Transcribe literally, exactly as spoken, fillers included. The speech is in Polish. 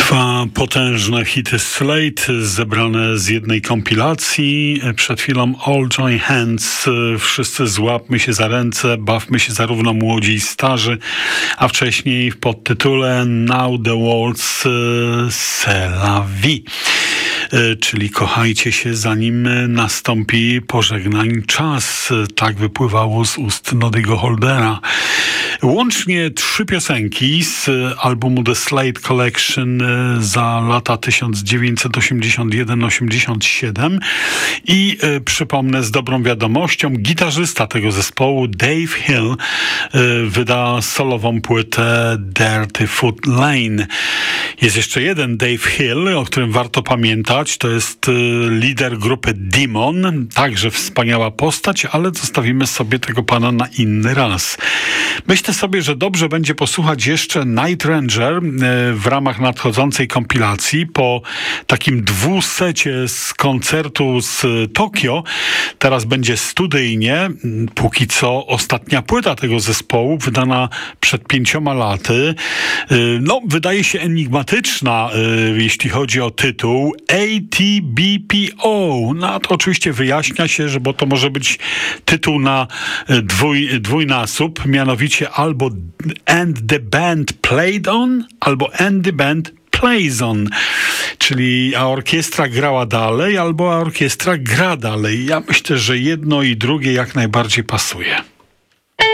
Dwa potężne hity Slade zebrane z jednej kompilacji. Przed chwilą All Join Hands, wszyscy złapmy się za ręce, bawmy się zarówno młodzi i starzy, a wcześniej w podtytule Now the Waltz C'est la vie, czyli kochajcie się, zanim nastąpi pożegnań czas. Tak wypływało z ust Noddy'ego Holdera. Łącznie trzy piosenki z albumu The Slade Collection za lata tysiąc dziewięćset osiemdziesiąt jeden osiemdziesiąt siedem i y, przypomnę z dobrą wiadomością, gitarzysta tego zespołu Dave Hill y, wyda solową płytę Dirty Foot Lane. Jest jeszcze jeden Dave Hill, o którym warto pamiętać, to jest y, lider grupy Demon, także wspaniała postać, ale zostawimy sobie tego pana na inny raz. Myślę sobie, że dobrze będzie posłuchać jeszcze Night Ranger w ramach nadchodzącej kompilacji. Po takim dwusecie z koncertu z Tokio teraz będzie studyjnie, póki co ostatnia płyta tego zespołu, wydana przed pięcioma laty. No, wydaje się enigmatyczna, jeśli chodzi o tytuł A T B P O. No, to oczywiście wyjaśnia się, że bo to może być tytuł na dwój, dwójnasób, mianowicie albo And the Band Played On, albo And the Band Plays On, czyli a orkiestra grała dalej, albo a orkiestra gra dalej. Ja myślę, że jedno i drugie jak najbardziej pasuje.